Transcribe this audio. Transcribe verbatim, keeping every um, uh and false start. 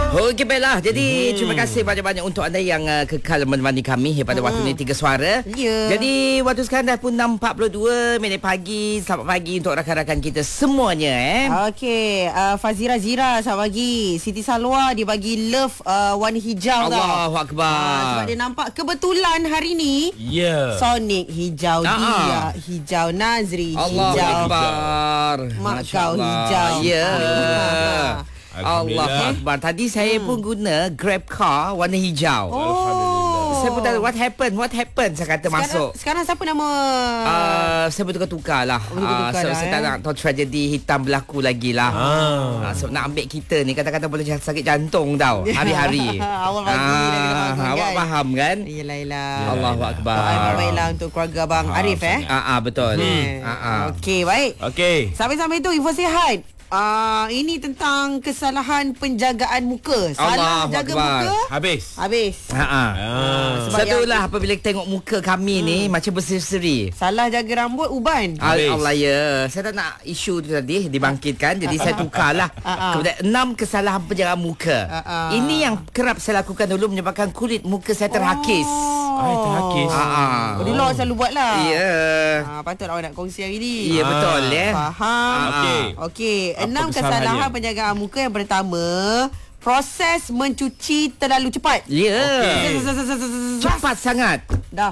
Okey, baiklah. Jadi, hmm. terima kasih banyak-banyak untuk anda yang uh, kekal menemani kami pada hmm. waktu ni Tiga Suara. Yeah. Jadi, waktu sekarang dah pun enam empat puluh dua minit pagi. Selamat pagi untuk rakan-rakan kita semuanya. Eh. Okey, uh, Fazira Zira selamat pagi. Siti Salwa dia bagi love uh, warna hijau tau. Allahu Akbar. Uh, sebab dia nampak kebetulan hari ni Ya. Yeah. Sonic hijau, Ah. Dia hijau, Nazri Allahu hijau, Akbar. mak Masya kau Allah. hijau. Ya. Ah. Allah Akbar. Tadi saya hmm. pun guna Grab car warna hijau. Oh. Saya pun tak tahu what happened. What happened saya kata Sekarang, masuk. sekarang siapa nama? Uh, saya bertukar-tukar lah. Oh, bertukar uh, so, lah, saya eh. tak nak tahu tragedi hitam berlaku lagi lah. Ah. Uh, so, nak ambil kita ni kadang-kadang boleh sakit jantung tau. Hari-hari. Awak pagi dah kena bangun, Awak kan? faham kan? Yelah, yelah. Allahu Akbar. Doa yang baiklah untuk keluarga Abang Arif eh. Ah, ah, betul. Hmm. Ah, ah. Okey, baik. Okey. Sampai-sampai tu info sihat. Uh, ini tentang kesalahan penjagaan muka. Salah Allahu jaga Akbar. muka. Habis. Habis. Ha ah. Ah. Sebab Setulah apabila tengok muka kami hmm. ni macam berseri-seri. Salah jaga rambut uban. Habis. Allah ya. Saya tak nak isu tu tadi dibangkitkan. Jadi saya tukarlah. Kemudian enam kesalahan penjagaan muka. Ini yang kerap saya lakukan dulu menyebabkan kulit muka saya terhakis. Oh. Ay, terhakis. Ah, ah. Oh, dulu awak selalu buat lah. Ya. Ah, patut awak nak kongsi hari ni. Ya betul ya. Faham. Ah, Okey. Okey, Apa enam kesalahannya? kesalahan penjagaan muka. Yang pertama, proses mencuci terlalu cepat. Ya. Okey. Cepat sangat. Dah.